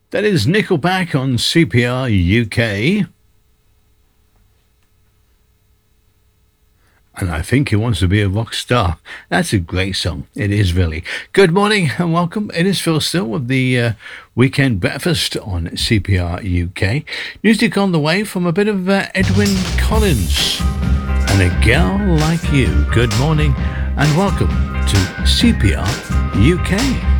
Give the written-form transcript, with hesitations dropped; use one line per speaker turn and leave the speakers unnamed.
That is Nickelback on CPR UK. And I think he wants to be a rock star. That's a great song. It is really. Good morning and welcome. It is Phil Still with the Weekend Breakfast on CPR UK. Music on the way from a bit of Edwyn Collins and A Girl Like You. Good morning and welcome to CPR UK.